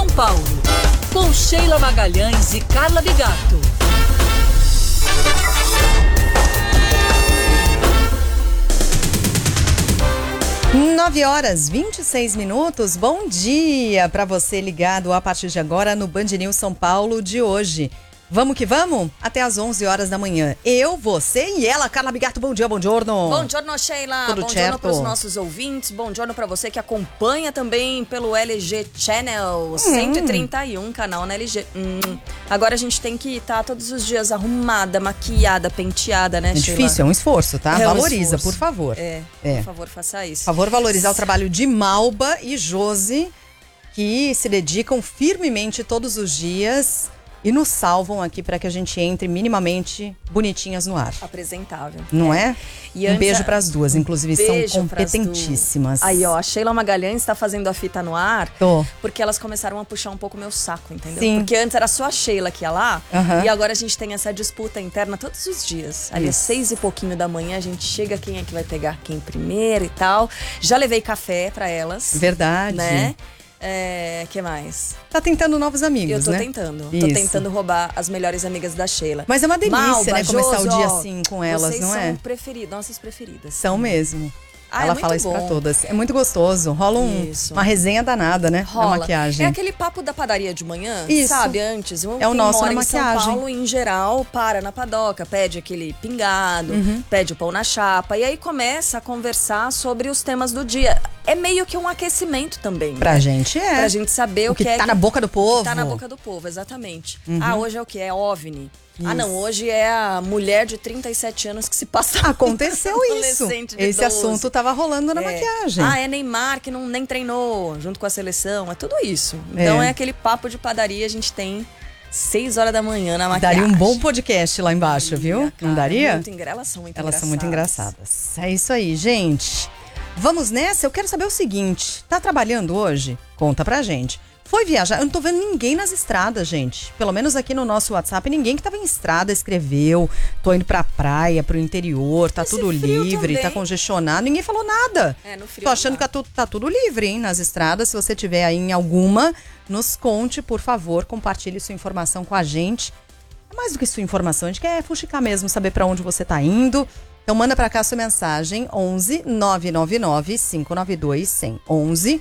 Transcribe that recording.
São Paulo, com Sheila Magalhães e Carla Bigato. 9h26. Bom dia para você ligado a partir de agora no Band News São Paulo de hoje. Vamos que vamos? Até às 11 horas da manhã. Eu, você e ela, Carla Bigato. Bom dia, bom giorno. Bom giorno, Sheila. Tudo bom certo? Giorno para os nossos ouvintes. Bom giorno para você que acompanha também pelo LG Channel 131, canal na LG. Agora a gente tem que estar todos os dias arrumada, maquiada, penteada, né, Sheila? É difícil, é um esforço, tá? É um Valoriza, esforço. por favor. Por favor, faça isso. Por favor, valorizar o trabalho de Malba e Josi, que se dedicam firmemente todos os dias e nos salvam aqui para que a gente entre minimamente bonitinhas no ar. Apresentável. Não é? E Um beijo para as duas, inclusive beijo são competentíssimas. Aí, ó, a Sheila Magalhães está fazendo a fita no ar. Tô. Porque elas começaram a puxar um pouco o meu saco, entendeu? Sim. Porque antes era só a Sheila que ia lá. Aham. E agora a gente tem essa disputa interna todos os dias. Ali às 6 e pouquinho da manhã a gente chega quem é que vai pegar quem primeiro e tal. Já levei café para elas. Verdade. Né? Que mais? Tá tentando novos amigos, Eu tô né? tentando. Tô Isso. tentando roubar as melhores amigas da Sheila. Mas é uma delícia, Malba, né? Começar Josi, o dia ó, assim com elas, não é? Vocês são nossas preferidas. São mesmo. Ah, Ela é fala muito isso pra bom. todas. É muito gostoso. Rola Isso. uma resenha danada, né? Rola. Na maquiagem. É aquele papo da padaria de manhã, Isso. sabe? Antes. É o nosso mora na em São maquiagem. Paulo, em geral, para na padoca, pede aquele pingado, Uhum. pede o pão na chapa. E aí começa a conversar sobre os temas do dia. É meio que um aquecimento também. Pra né? gente é. Pra gente saber o que é tá na boca do povo. que tá na boca do povo, exatamente. Uhum. Ah, hoje é o quê? É OVNI. Isso. Ah, não, hoje é a mulher de 37 anos que se passa Aconteceu isso. adolescente de Esse 12. assunto tava rolando na maquiagem. Ah, é Neymar que nem treinou junto com a seleção. É tudo isso. Então é aquele papo de padaria, a gente tem 6 horas da manhã na maquiagem. Daria um bom podcast lá embaixo, viu? Cara, Não daria? Elas são muito Elas engraçadas. são muito engraçadas. É isso aí, gente. Vamos nessa? Eu quero saber o seguinte. Tá trabalhando hoje? Conta pra gente. Foi viajar? Eu não tô vendo ninguém nas estradas, gente. Pelo menos aqui no nosso WhatsApp, ninguém que tava em estrada escreveu. Tô indo pra praia, pro interior, tá Esse tudo frio livre, também. tá congestionado. Ninguém falou nada. No frio Tô achando não que tá tudo livre, hein, nas estradas. Se você tiver aí em alguma, nos conte, por favor. Compartilhe sua informação com a gente. É mais do que sua informação, a gente quer fuxicar mesmo, saber pra onde você tá indo. Então manda pra cá sua mensagem, 11 999 592 100. 11